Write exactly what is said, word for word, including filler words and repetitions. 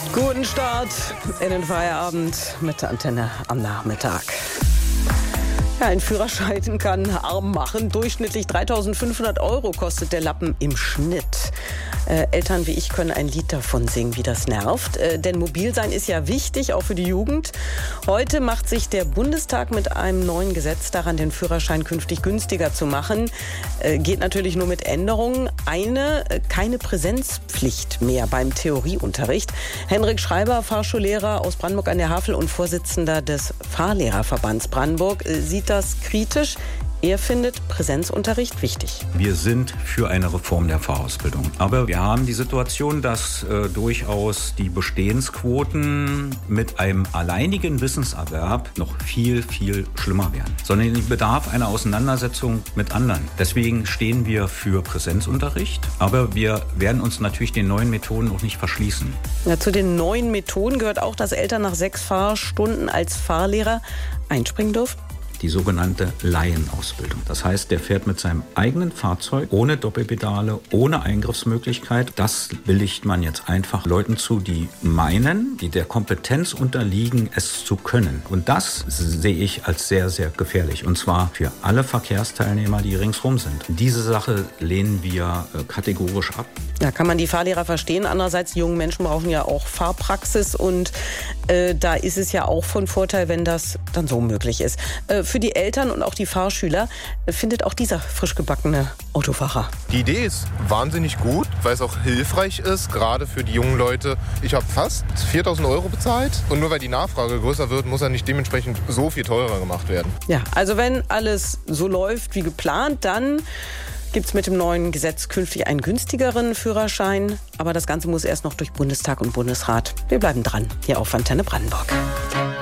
Guten Start in den Feierabend mit der Antenne am Nachmittag. Ja, ein Führerschein kann arm machen. Durchschnittlich dreitausendfünfhundert Euro kostet der Lappen im Schnitt. Äh, Eltern wie ich können ein Lied davon singen, wie das nervt. Äh, denn mobil sein ist ja wichtig, auch für die Jugend. Heute macht sich der Bundestag mit einem neuen Gesetz daran, den Führerschein künftig günstiger zu machen. Äh, geht natürlich nur mit Änderungen. Eine, äh, keine Präsenzpflicht mehr beim Theorieunterricht. Henrik Schreiber, Fahrschullehrer aus Brandenburg an der Havel und Vorsitzender des Fahrlehrerverbands Brandenburg, äh, sieht das kritisch. Er findet Präsenzunterricht wichtig. Wir sind für eine Reform der Fahrausbildung. Aber wir haben die Situation, dass äh, durchaus die Bestehensquoten mit einem alleinigen Wissenserwerb noch viel, viel schlimmer werden. Sondern es bedarf einer Auseinandersetzung mit anderen. Deswegen stehen wir für Präsenzunterricht. Aber wir werden uns natürlich den neuen Methoden auch nicht verschließen. Ja, zu den neuen Methoden gehört auch, dass Eltern nach sechs Fahrstunden als Fahrlehrer einspringen dürfen. Die sogenannte Laienausbildung. Das heißt, der fährt mit seinem eigenen Fahrzeug, ohne Doppelpedale, ohne Eingriffsmöglichkeit. Das billigt man jetzt einfach Leuten zu, die meinen, die der Kompetenz unterliegen, es zu können. Und das sehe ich als sehr, sehr gefährlich. Und zwar für alle Verkehrsteilnehmer, die ringsrum sind. Diese Sache lehnen wir äh, kategorisch ab. Da kann man die Fahrlehrer verstehen. Andererseits, die jungen Menschen brauchen ja auch Fahrpraxis. Und äh, da ist es ja auch von Vorteil, wenn das dann so möglich ist. Äh, Für die Eltern und auch die Fahrschüler findet auch dieser frisch gebackene Autofahrer. Die Idee ist wahnsinnig gut, weil es auch hilfreich ist, gerade für die jungen Leute. Ich habe fast viertausend Euro bezahlt und nur weil die Nachfrage größer wird, muss er nicht dementsprechend so viel teurer gemacht werden. Ja, also wenn alles so läuft wie geplant, dann gibt es mit dem neuen Gesetz künftig einen günstigeren Führerschein. Aber das Ganze muss erst noch durch Bundestag und Bundesrat. Wir bleiben dran, hier auf Antenne Brandenburg.